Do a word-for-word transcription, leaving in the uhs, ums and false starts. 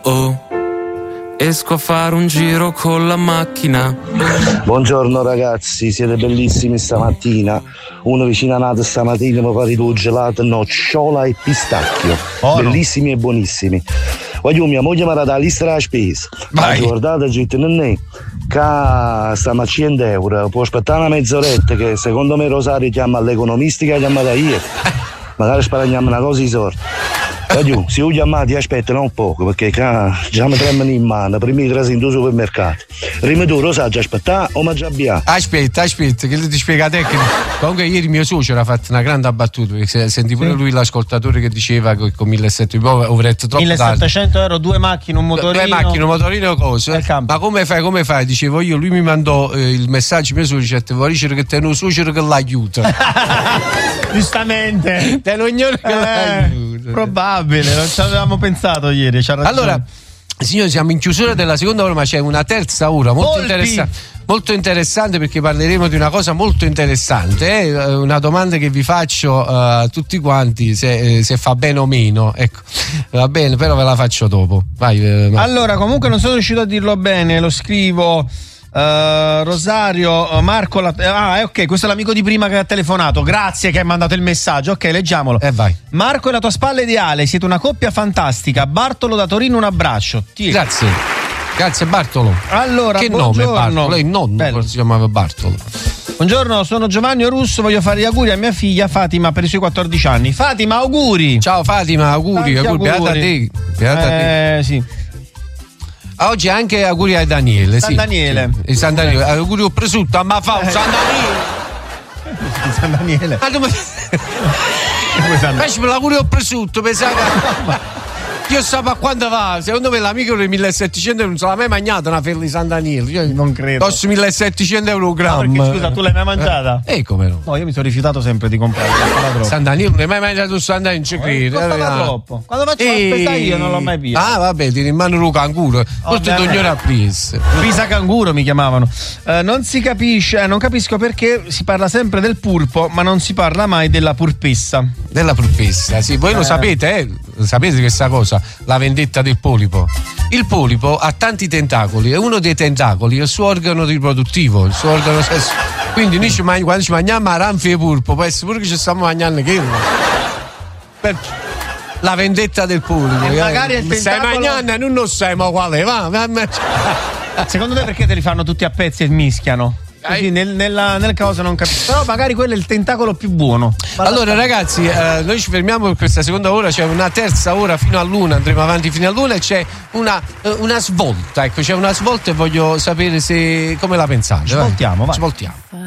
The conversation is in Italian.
oh. Esco a fare un giro con la macchina. Buongiorno ragazzi, siete bellissimi stamattina. Uno vicino a nato stamattina mi pare il gelato nocciola e pistacchio. Oh, bellissimi no. E buonissimi. Voglio mia moglie mi ha dato la lista della spesa. Ma ricordate, gente, non è che stiamo a cento euro. Può aspettare una mezz'oretta che secondo me Rosario chiama all'economistica che chiama da ieri. Magari sparagliamo una cosa di sorte. Voglio, se io chiamati aspettano un poco perché già mi tremano in mano prima di trasino due supermercati. Prima tu lo sai già aspettare o mangiare via? Aspetta, aspetta, che ti spiega la tecnica. Comunque ieri mio suocero ha fatto una grande battuta perché senti pure sì. Lui l'ascoltatore che diceva che con millesettecento avrei detto troppo millesettecento euro, due macchine, un motorino. Due macchine, un motorino cosa? Ma come fai, come fai? Dicevo io, lui mi mandò eh, il messaggio mio suocero, dice vuoi dire che te un suocero che l'aiuta. Giustamente. Te lo ignoro che eh, l'aiuta. Probabile, non ci avevamo pensato ieri. Allora, signori, siamo in chiusura della seconda ora, ma c'è una terza ora molto interessante. Molto interessante perché parleremo di una cosa molto interessante, eh? Una domanda che vi faccio a uh, tutti quanti se, se fa bene o meno, ecco, va bene, però ve la faccio dopo. Vai, eh, allora, comunque non sono riuscito a dirlo bene, lo scrivo. Uh, Rosario, uh, Marco la, ah ok, questo è l'amico di prima che ha telefonato, grazie che hai mandato il messaggio, ok, leggiamolo. E eh, vai. Marco è la tua spalla ideale, siete una coppia fantastica. Bartolo da Torino, un abbraccio. Tieni. Grazie, grazie Bartolo. Allora, che buongiorno. nome Bartolo? Lei nonno si chiamava Bartolo. Buongiorno, sono Giovanni Russo, voglio fare gli auguri a mia figlia Fatima per i suoi quattordici anni. Fatima, auguri. Ciao Fatima, auguri, auguri. Beata a te. Beata a te. Eh sì. Oggi anche auguri a Daniele. San sì, Daniele. Sì. San Daniele. Auguri al prosciutto, ma fa un eh. San Daniele. San Daniele. Ma come... Facciamo l'augurio al prosciutto, pensavo. Io so a quanto va, secondo me l'amico dei millesettecento non se l'ha mai mangiata una fella di San Daniele. Io non credo. Costa millesettecento euro un grammo. No, perché, scusa, tu l'hai mai mangiata? Eh, come no? No, io mi sono rifiutato sempre di comprare. San Daniele, non hai mai mangiato un San Daniele, non ci credo. Costava troppo. Quando faccio e... la spesa io non l'ho mai visto. Ah, vabbè, ti rimane un canguro. Forse t'ognora a Pisa. Pisa canguro mi chiamavano. Uh, non si capisce, non capisco perché si parla sempre del purpo, ma non si parla mai della purpessa. Della purpessa, sì. Voi eh. lo sapete, eh? Sapete questa cosa? La vendetta del polipo. Il polipo ha tanti tentacoli e uno dei tentacoli è il suo organo riproduttivo, il suo organo sesso. Quindi noi ci mangi, quando ci mangiamo a ranfi e purpo, può essere pure che ci stiamo mangiando quello. Per la vendetta del polipo. E magari eh. il tentacolo... Stai mangiando e non lo sai, ma quale va? Secondo te perché te li fanno tutti a pezzi e mischiano? Così nel, nella, nel caso non capisco, però magari quello è il tentacolo più buono. Vado allora ragazzi, eh, noi ci fermiamo per questa seconda ora, c'è una terza ora fino all'una, andremo avanti fino all'una e c'è una, eh, una svolta, ecco, c'è una svolta e voglio sapere se come la pensate. Svoltiamo, vai. Svoltiamo.